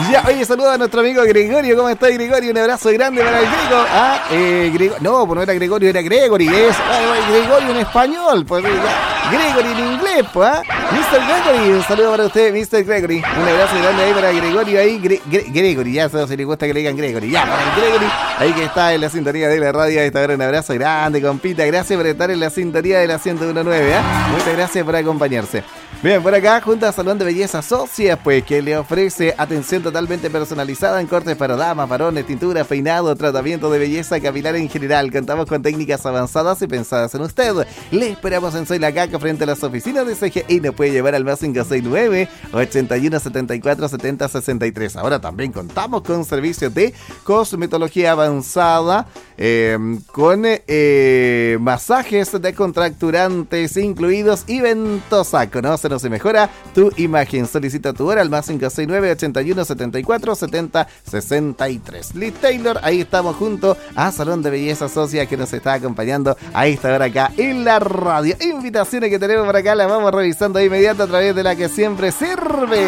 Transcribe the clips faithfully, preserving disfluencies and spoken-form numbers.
Ya, oye, saluda a nuestro amigo Gregorio. ¿Cómo está, Gregorio? Un abrazo grande para el Grego. Ah, eh, Grego... No, pues no era Gregorio, era Gregory. Es ah, Gregorio en español. Pues ya. Gregory en inglés, pues. ¿Ah? mister Gregory, un saludo para usted, mister Gregory. Un abrazo grande ahí para Gregorio ahí. Gre Gre Gregory, ya sabes si le gusta que le digan Gregory. Ya, para el Gregory, ahí que está en la sintonía de la radio. Esta hora un abrazo grande, compita. Gracias por estar en la sintonía de la ciento uno punto nueve. ¿eh? Muchas gracias por acompañarse. Bien, por acá, junto a Salón de Belleza Socias, pues, que le ofrece atención totalmente personalizada en cortes para damas, varones, tintura, peinado, tratamiento de belleza capilar en general. Contamos con técnicas avanzadas y pensadas en usted. Le esperamos en Soy la Caca frente a las oficinas de C G I. Nos puede llevar al más cinco seis nueve, ochenta y uno, setenta y cuatro, setenta, sesenta y tres. Ahora también contamos con servicios de cosmetología avanzada, eh, con eh, masajes descontracturantes incluidos y ventosa. Conócenos y mejora tu imagen. Solicita tu hora al más cinco seis nueve, ochenta y uno, setenta y cuatro, setenta, sesenta y tres. Liz Taylor, ahí estamos junto a Salón de Belleza Socia que nos está acompañando a esta hora acá en la radio. Invitaciones que tenemos por acá las vamos revisando de inmediato a través de la que siempre sirve.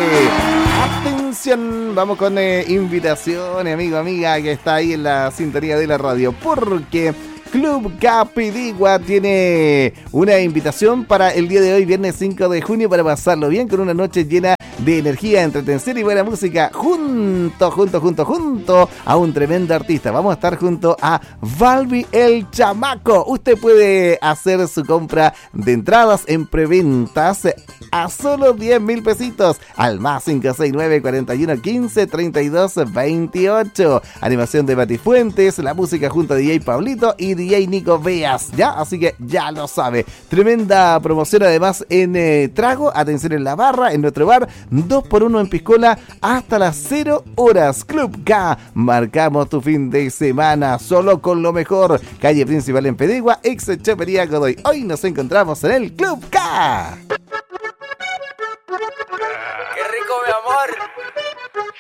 Atención, vamos con eh, invitaciones, amigo, amiga, que está ahí en la sintonía de la radio, porque Club Capirigua tiene una invitación para el día de hoy, viernes cinco de junio, para pasarlo bien con una noche llena de energía, entretención y buena música, junto, junto, junto, junto a un tremendo artista. Vamos a estar junto a Valvi el Chamaco. Usted puede hacer su compra de entradas en preventas a solo diez mil pesitos al más cinco seis nueve, cuarenta y uno, quince, treinta y dos, veintiocho. Animación de Batifuentes, la música junto a D J Pablito y D J Nico Veas, ¿ya? Así que ya lo sabe. Tremenda promoción además en eh, trago, atención en la barra, en nuestro bar, dos por uno en piscola hasta las cero horas. Club K, marcamos tu fin de semana solo con lo mejor. Calle principal en Pedegua, ex Chopería Godoy. Hoy nos encontramos en el Club K.